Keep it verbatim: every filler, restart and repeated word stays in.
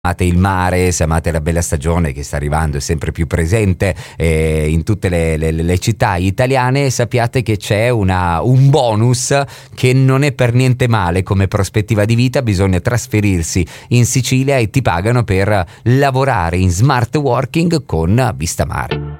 amate il mare, se amate la bella stagione che sta arrivando, è sempre più presente eh, in tutte le, le, le città italiane, sappiate che c'è una, un bonus che non è per niente male come prospettiva di vita. Bisogna trasferirsi in Sicilia e ti pagano per lavorare in smart working con vista mare.